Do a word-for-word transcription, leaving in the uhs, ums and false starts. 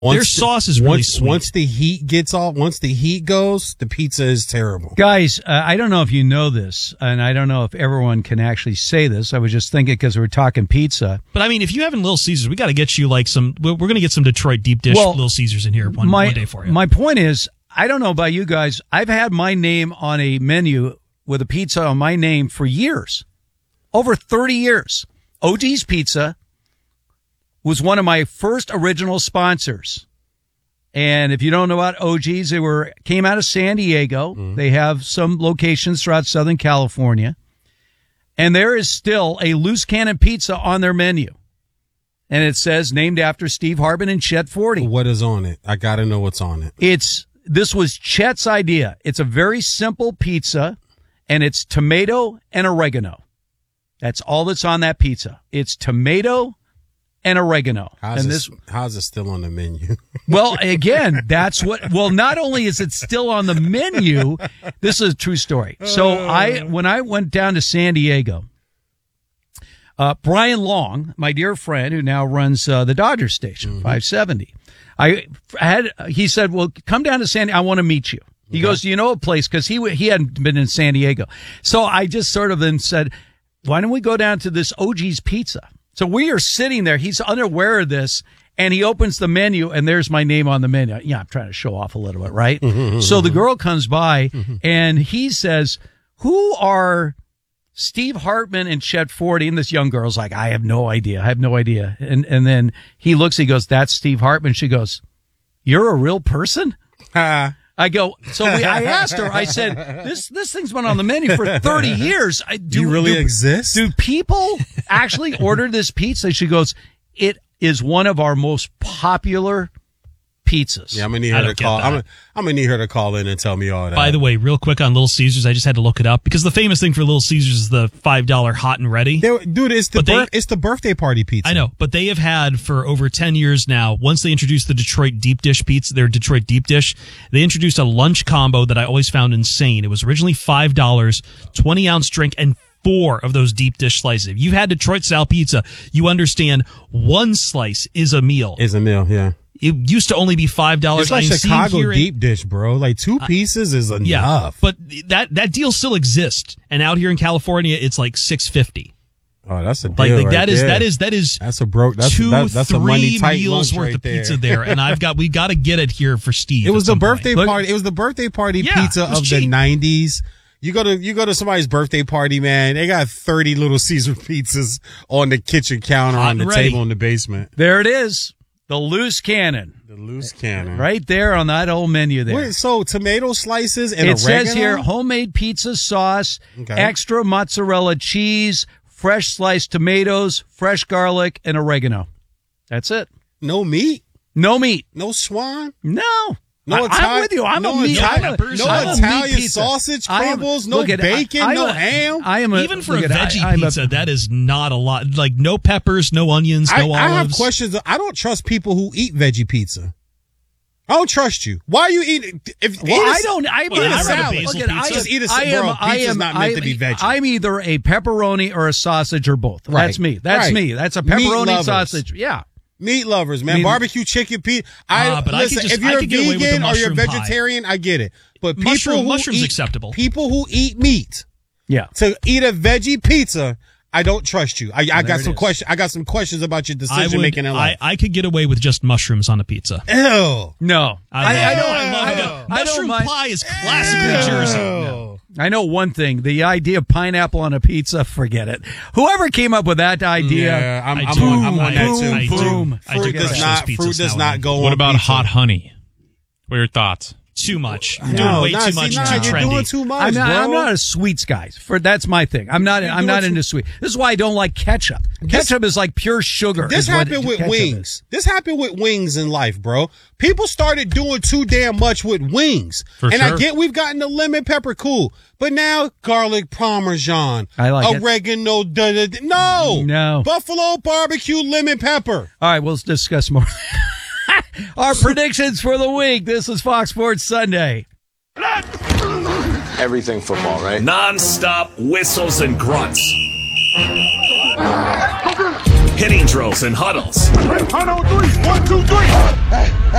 Once Their sauce is really once, sweet. Once the heat gets off, once the heat goes, the pizza is terrible. Guys, uh, I don't know if you know this, and I don't know if everyone can actually say this. I was just thinking because we're talking pizza. But I mean, if you have in Little Caesars, we got to get you like some. We're going to get some Detroit deep dish Well, Little Caesars in here one, my, one day for you. My point is, I don't know about you guys. I've had my name on a menu with a pizza on my name for years, over thirty years. O G's Pizza was one of my first original sponsors. And if you don't know about O G's, they were came out of San Diego. Mm-hmm. They have some locations throughout Southern California. And there is still a loose cannon pizza on their menu. And it says, named after Steve Hartman and Chet Forty. What is on it? I got to know what's on it. It's This was Chet's idea. It's a very simple pizza, and it's tomato and oregano. That's all that's on that pizza. It's tomato and oregano. How's, and it, this, how's it still on the menu? Well, again, that's what, well, not only is it still on the menu, this is a true story. So I, when I went down to San Diego, uh, Brian Long, my dear friend who now runs uh, the Dodger station, mm-hmm. five seventy, I had, he said, well, come down to San Diego. I want to meet you. He okay. goes, do you know a place? Cause he, he hadn't been in San Diego. So I just sort of then said, why don't we go down to this O G's Pizza? So we are sitting there. He's unaware of this, and he opens the menu, and there's my name on the menu. Yeah, I'm trying to show off a little bit, right? Mm-hmm, so the girl comes by, mm-hmm. and he says, who are Steve Hartman and Chet Forty? And this young girl's like, I have no idea. I have no idea. And and then he looks, he goes, that's Steve Hartman. She goes, you're a real person? I go, so we, I asked her, I said, this, this thing's been on the menu for thirty years. I, do you really do, exist? Do people actually order this pizza? She goes, it is one of our most popular pizzas. Yeah, I'm gonna need her to call. I'm gonna, I'm gonna need her to call in and tell me all that. By the way, real quick on Little Caesars, I just had to look it up because the famous thing for Little Caesars is the five dollar hot and ready. They, dude, it's the bir- they, it's the birthday party pizza. I know, but they have had for over ten years now. Once they introduced the Detroit deep dish pizza, their Detroit deep dish, they introduced a lunch combo that I always found insane. It was originally five dollars, twenty ounce drink, and four of those deep dish slices. If you've had Detroit style pizza, you understand one slice is a meal. Is a meal, yeah. It used to only be five dollars. It's like Chicago deep dish, bro. Like two pieces is enough. Yeah, but that that deal still exists, and out here in California, it's like six fifty. Oh, that's a deal like, like right that is there. that is that is that's a broke. That's two that, that's three a money tight meals worth right of there. pizza there, and I've got we got to get it here for Steve. It was the birthday point. party. It was the birthday party yeah, pizza of cheap. the nineties. You go to you go to somebody's birthday party, man. They got thirty Little Caesar pizzas on the kitchen counter, Hot on the ready. table in the basement. There it is, the loose cannon. The loose cannon. Right there on that old menu there. Wait, so tomato slices and it oregano? says here, homemade pizza sauce, okay. extra mozzarella cheese, fresh sliced tomatoes, fresh garlic, and oregano. That's it. No meat? No meat. No swan? No. No I, Italian, I'm with you. I'm no a meat. Italian, I'm a, peppers, no I'm a Italian meat sausage I am- crumbles, no look at it, bacon, I, no a, ham. I am a, Even for a look at it, veggie I, I'm pizza, a, that is not a lot. Like no peppers, no onions, no I, olives. I have questions. I don't trust people who eat veggie pizza. I don't trust you. Why are you eating? If Well, eat a, I don't. I, Well, I, I I, salad. look Basil at, I, pizza. Just eat a I am. bro, I pizza's am. not meant I, to be veggie. I'm either a pepperoni or a sausage or both. Right. That's me. That's Right. me. That's a Meat pepperoni lovers. sausage. Yeah. Meat lovers, man. I mean- Barbecue chicken pizza. I Ah, but I listen. could just- if I you're a could get away with the vegan or you're mushroom pie. vegetarian, I get it. But people Mushroom- who mushroom's eat, acceptable. People who eat meat Yeah. to eat a veggie pizza, I don't trust you. I, I got it some is. questions. I got some questions about your I decision would. making in I, life. I could get away with just mushrooms on a pizza. Ew. No. I, I, I don't. I love I it. don't- I don't Mushroom mind. pie is classic New Jersey. Ew. I know one thing. The idea of pineapple on a pizza, forget it. Whoever came up with that idea, Yeah, I'm, I I'm do. on, I'm on I that do. too. I do. Boom. I do Fruit crush does those not. pizzas Fruit does now not and go. What on about pizza. hot honey? What are your thoughts? Too much. You're No, doing way nah, too see, much. nah, too you're trendy. doing too much, I'm not, bro. I'm not a sweets guy. For that's my thing. I'm not. You're I'm doing not too- into sweet. This is why I don't like ketchup. Ketchup is like pure sugar. This is what happened with ketchup wings. is. This happened with wings in life, bro. People started doing too damn much with wings. For and I sure. get we've gotten the lemon pepper, cool. But now garlic parmesan, I like it. oregano, da, da, da, no. No. Buffalo barbecue lemon pepper. All right, we'll discuss more. Our predictions for the week. This is Fox Sports Sunday. Everything football, right? Non-stop whistles and grunts. hitting drills and huddles. Hunt on three. One, two, three.